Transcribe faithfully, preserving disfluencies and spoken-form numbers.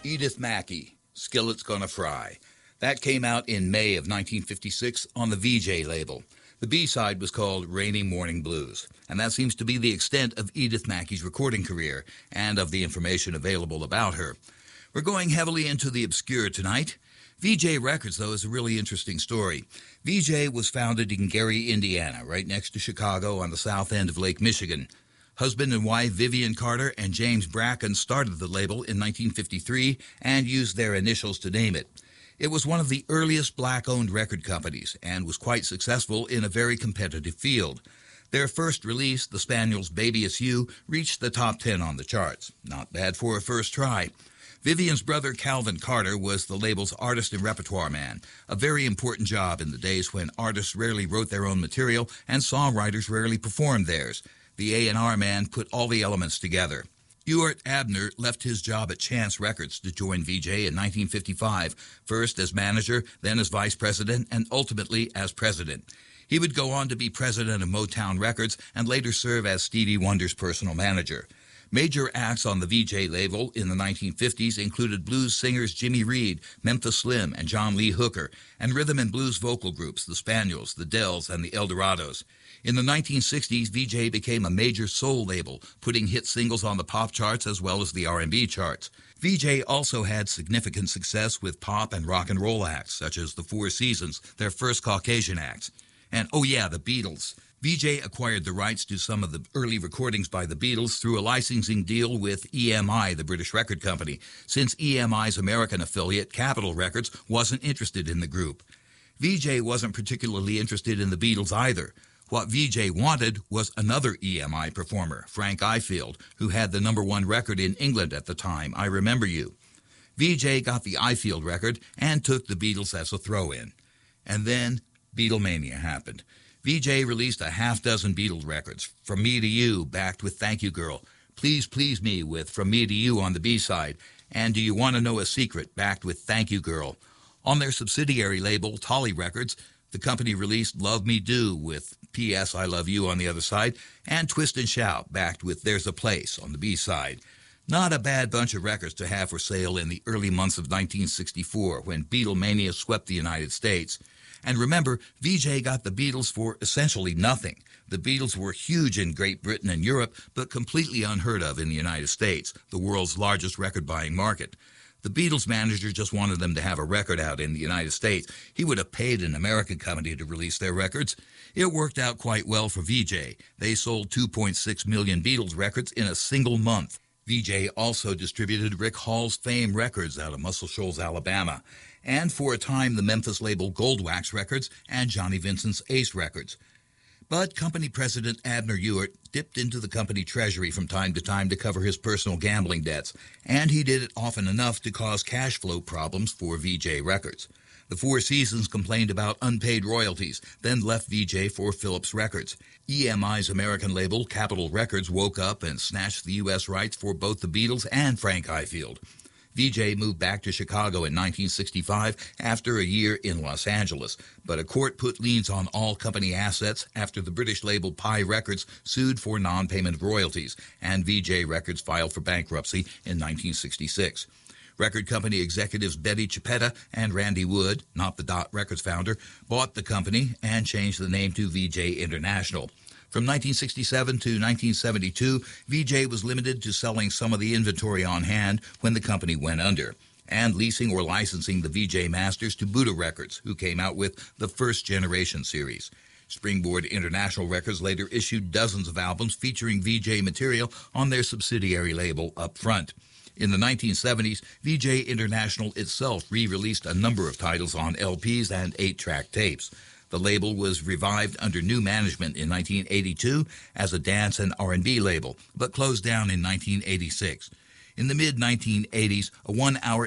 Edith Mackey, Skillet's Gonna Fry. That came out in May of nineteen fifty-six on the V J label. The B-side was called Rainy Morning Blues, and that seems to be the extent of Edith Mackey's recording career and of the information available about her. We're going heavily into the obscure tonight. V J Records, though, is a really interesting story. V J was founded in Gary, Indiana, right next to Chicago on the south end of Lake Michigan. Husband and wife Vivian Carter and James Bracken started the label in nineteen fifty-three and used their initials to name it. It was one of the earliest black-owned record companies and was quite successful in a very competitive field. Their first release, The Spaniels' Baby It's You, reached the top ten on the charts. Not bad for a first try. Vivian's brother Calvin Carter was the label's artist and repertoire man, a very important job in the days when artists rarely wrote their own material and songwriters rarely performed theirs. The A and R man put all the elements together. Ewart Abner left his job at Chance Records to join V J in nineteen fifty-five, first as manager, then as vice president, and ultimately as president. He would go on to be president of Motown Records and later serve as Stevie Wonder's personal manager. Major acts on the V J label in the nineteen fifties included blues singers Jimmy Reed, Memphis Slim, and John Lee Hooker, and rhythm and blues vocal groups, the Spaniels, the Dells, and the Eldorados. In the nineteen sixties, V J became a major soul label, putting hit singles on the pop charts as well as the R and B charts. V J also had significant success with pop and rock and roll acts, such as the Four Seasons, their first Caucasian acts. And, oh yeah, the Beatles. V J acquired the rights to some of the early recordings by the Beatles through a licensing deal with E M I, the British record company, since E M I's American affiliate, Capitol Records, wasn't interested in the group. V J wasn't particularly interested in the Beatles either. What V J wanted was another E M I performer, Frank Ifield, who had the number one record in England at the time, I Remember You. V J got the Ifield record and took the Beatles as a throw-in. And then Beatlemania happened. V J released a half dozen Beatles records, From Me to You, backed with Thank You Girl, Please Please Me with From Me to You on the B-side, and Do You Want to Know a Secret, backed with Thank You Girl. On their subsidiary label, Tolly Records, the company released Love Me Do with P S I Love You on the other side, and Twist and Shout, backed with There's a Place on the B-side. Not a bad bunch of records to have for sale in the early months of nineteen sixty-four, when Beatlemania swept the United States. And remember, V J got the Beatles for essentially nothing. The Beatles were huge in Great Britain and Europe, but completely unheard of in the United States, the world's largest record-buying market. The Beatles manager just wanted them to have a record out in the United States. He would have paid an American company to release their records. It worked out quite well for V J. They sold two point six million Beatles records in a single month. V J also distributed Rick Hall's Fame Records out of Muscle Shoals, Alabama, and for a time the Memphis label Goldwax Records and Johnny Vincent's Ace Records. But company president Abner Ewart dipped into the company treasury from time to time to cover his personal gambling debts, and he did it often enough to cause cash flow problems for V J Records. The Four Seasons complained about unpaid royalties, then left V J for Philips Records. E M I's American label, Capitol Records, woke up and snatched the U S rights for both the Beatles and Frank Ifield. V J moved back to Chicago in nineteen sixty-five after a year in Los Angeles, but a court put liens on all company assets after the British label Pi Records sued for non-payment of royalties, and V J Records filed for bankruptcy in nineteen sixty-six. Record company executives Betty Chipetta and Randy Wood, not the Dot Records founder, bought the company and changed the name to V J International. From nineteen sixty-seven to nineteen seventy-two, V J was limited to selling some of the inventory on hand when the company went under, and leasing or licensing the V J Masters to Buddha Records, who came out with the First Generation series. Springboard International Records later issued dozens of albums featuring V J material on their subsidiary label Up Front. In the nineteen seventies, V J International itself re-released a number of titles on L Ps and eight-track tapes. The label was revived under new management in nineteen eighty-two as a dance and R and B label, but closed down in nineteen eighty-six. In the mid nineteen eighties, a one-hour